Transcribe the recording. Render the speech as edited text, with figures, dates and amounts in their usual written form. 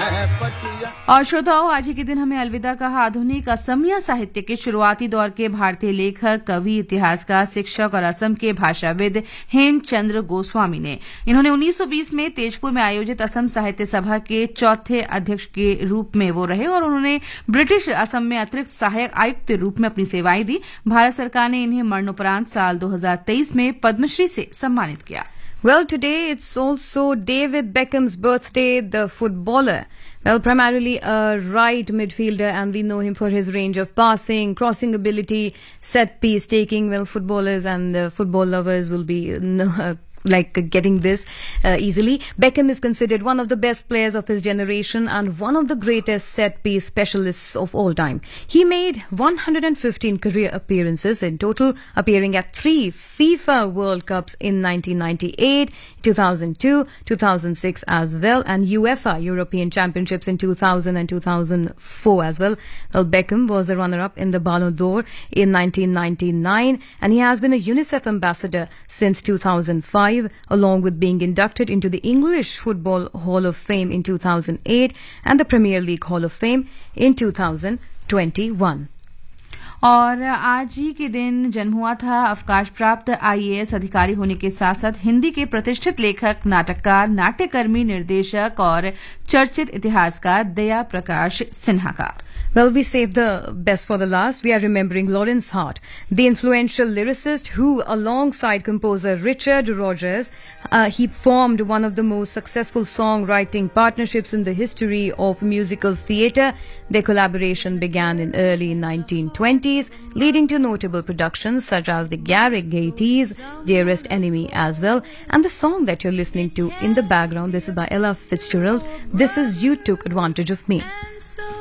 और श्रोताओं, आज ही के दिन हमें अलविदा कहा आधुनिक असमिया साहित्य के शुरुआती दौर के भारतीय लेखक, कवि, इतिहासकार, शिक्षक और असम के भाषाविद हेमचंद्र गोस्वामी ने। इन्होंने 1920 में तेजपुर में आयोजित असम साहित्य सभा के चौथे अध्यक्ष के रूप में वो रहे और उन्होंने ब्रिटिश असम में अतिरिक्त सहायक आयुक्त के रूप में अपनी सेवाएं दी। भारत सरकार ने इन्हें मरणोपरांत साल 2023 में पद्मश्री से सम्मानित किया। Well, today it's also David Beckham's birthday, the footballer. Well, primarily a right midfielder, and we know him for his range of passing, crossing ability, set piece taking. Well, footballers and football lovers will be getting this easily. Beckham is considered one of the best players of his generation and one of the greatest set-piece specialists of all time. He made 115 career appearances in total, appearing at 3 FIFA World Cups in 1998, 2002, 2006 as well, and UEFA European Championships in 2000 and 2004 as well. Well, Beckham was the runner-up in the Ballon d'Or in 1999, and he has been a UNICEF ambassador since 2005. Along with being inducted into the English Football Hall of Fame in 2008 and the Premier League Hall of Fame in 2021. और आज ही के दिन जन्म हुआ था अवकाश प्राप्त IAS अधिकारी होने के साथ साथ हिंदी के प्रतिष्ठित लेखक, नाटककार, नाट्यकर्मी, निर्देशक और चर्चित इतिहासकार दया प्रकाश सिन्हा का। Well, we saved the best for the last. We are remembering Lawrence Hart, the influential lyricist who, alongside composer Richard Rogers, he formed one of the most successful songwriting partnerships in the history of musical theatre. Their collaboration began in early 1920s, leading to notable productions such as The Garrick Gaieties, Dearest Enemy as well. And the song that you're listening to in the background, this is by Ella Fitzgerald. This is You Took Advantage of Me.